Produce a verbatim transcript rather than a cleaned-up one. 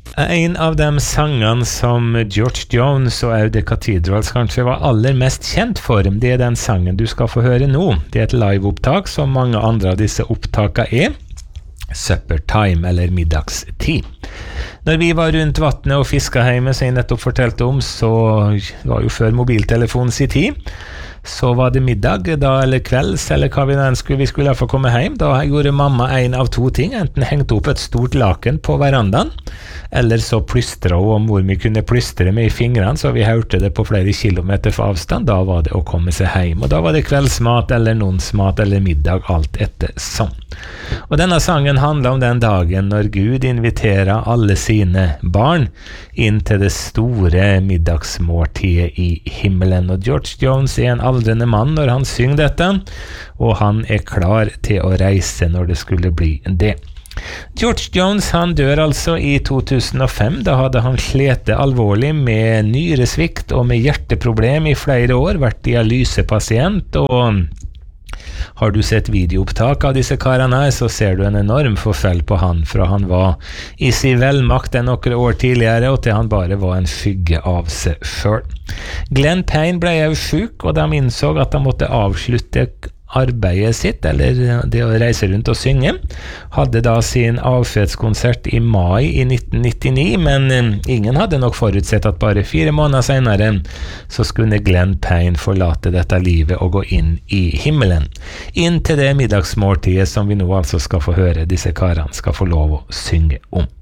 En av de sangene som George Jones og The Cathedrals kanskje var aller mest kjent for, det er den sangen du skal få høre nå. Det er et live-opptak som mange andre av disse opptakene er. Supper time, eller middagstid. Når vi var rundt vattnet og fisket hjemme, som jeg nettopp fortalte om, så var jo før mobiltelefonens i tid. Så var det middag da, eller kvelds, eller hva vi skulle, vi skulle i hvert fall komme hjem. Da gjorde mamma en av to ting, enten hengte opp et stort laken på verandaen, eller så plystret hun om hvor vi kunne plystre med i fingrene, så vi hørte det på flere kilometer for avstand. Da var det å komme seg hjem, og da var det kveldsmat, eller noensmat, eller middag, alt etter sånn. Og denne sangen handler om den dagen når Gud inviterer alle sine barn inn til det store middagsmåltidet i himmelen. Og George Jones er en aldrende mann når han synger dette, og han er klar til å reise når det skulle bli det. George Jones han dør altså i to tusen og fem. Da hadde han slitt alvorlig med nyresvikt og med hjerteproblem i flere år, vært dialysepasient, og har du sett videoopptak av disse karene her, så ser du en enorm forfell på han, fra han var i sin velmakt en noen år tidligere, og til han bare var en skygge av seg selv. Glenn Payne ble jo syk, og de innså at de måtte avslutte arbeidet sitt, eller det å reise rundt og synge. Hadde da sin avskjedskonsert i mai i nitten nittini, men ingen hadde nok forutsett at bare fire måneder senere så skulle Glenn Payne forlate dette livet og gå inn i himmelen. Inn til det middagsmåltidet som vi nå altså skal få høre disse karene skal få lov å synge om.